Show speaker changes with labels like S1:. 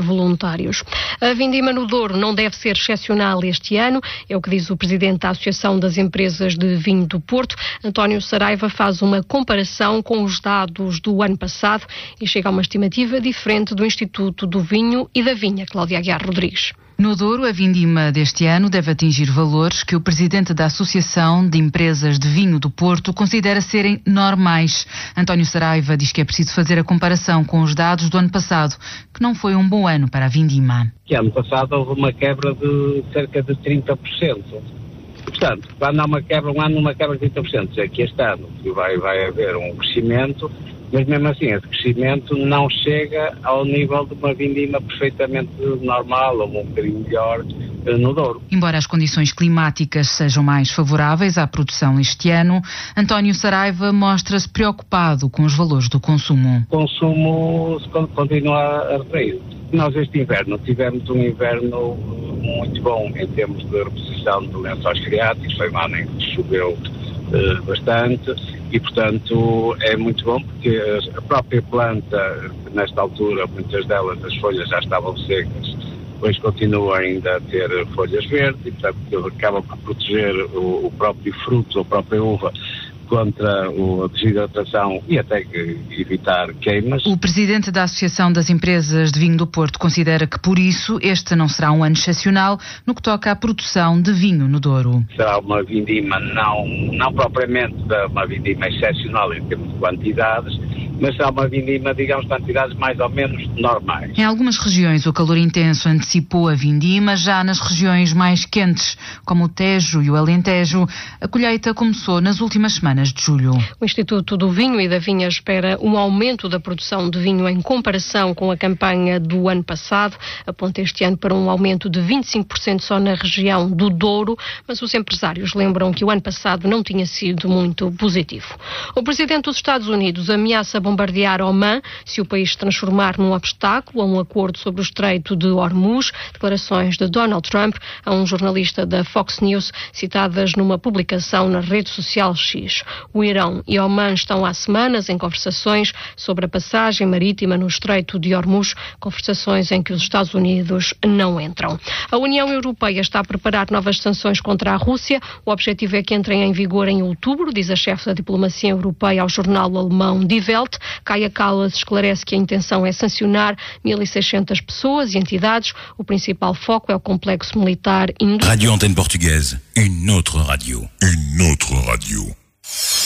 S1: voluntários. A vindima no Douro não deve ser excepcional este ano, é o que diz o presidente da Associação das Empresas de Vinho do Porto. António Saraiva faz uma comparação com os dados do ano passado e chega a uma estimativa diferente do Instituto do Vinho e da Vinha. Cláudia Aguiar Rodrigues.
S2: No Douro, a vindima deste ano deve atingir valores que o presidente da Associação de Empresas de Vinho do Porto considera serem normais. António Saraiva diz que é preciso fazer a comparação com os dados do ano passado, que não foi um bom ano para a vindima.
S3: Ano passado houve uma quebra de cerca de 30%. Portanto, quando há uma quebra, um ano uma quebra de 30%, é que este ano vai haver um crescimento, mas mesmo assim esse crescimento não chega ao nível de uma vindima perfeitamente normal ou um bocadinho melhor no Douro.
S2: Embora as condições climáticas sejam mais favoráveis à produção este ano, António Saraiva mostra-se preocupado com os valores do consumo.
S3: O consumo continua a retrair. Nós este inverno tivemos um inverno muito bom em termos de reposição de lençóis freáticos, foi um ano em que choveu bastante e, portanto, é muito bom porque a própria planta, nesta altura, muitas delas as folhas já estavam secas, depois continua ainda a ter folhas verdes e, portanto, acaba por proteger o próprio fruto, a própria uva, contra a desidratação e até evitar queimas.
S2: O presidente da Associação das Empresas de Vinho do Porto considera que, por isso, este não será um ano excepcional no que toca à produção de vinho no Douro.
S3: Será uma vindima não propriamente uma vindima excepcional em termos de quantidades, mas será uma vindima, digamos, quantidades mais ou menos normais.
S2: Em algumas regiões o calor intenso antecipou a vindima, já nas regiões mais quentes, como o Tejo e o Alentejo, a colheita começou nas últimas semanas de julho.
S1: O Instituto do Vinho e da Vinha espera um aumento da produção de vinho em comparação com a campanha do ano passado, aponta este ano para um aumento de 25% só na região do Douro, mas os empresários lembram que o ano passado não tinha sido muito positivo. O presidente dos Estados Unidos ameaça bombardear Omã se o país se transformar num obstáculo a um acordo sobre o Estreito de Hormuz. Declarações de Donald Trump a um jornalista da Fox News, citadas numa publicação na rede social X. O Irão e Omã estão há semanas em conversações sobre a passagem marítima no Estreito de Hormuz, conversações em que os Estados Unidos não entram. A União Europeia está a preparar novas sanções contra a Rússia. O objetivo é que entrem em vigor em outubro, diz a chefe da diplomacia europeia ao jornal alemão Die Welt. Kaja Kallas esclarece que a intenção é sancionar 1.600 pessoas e entidades. O principal foco é o complexo militar
S4: Radio Antenne Portugaise, une autre radio.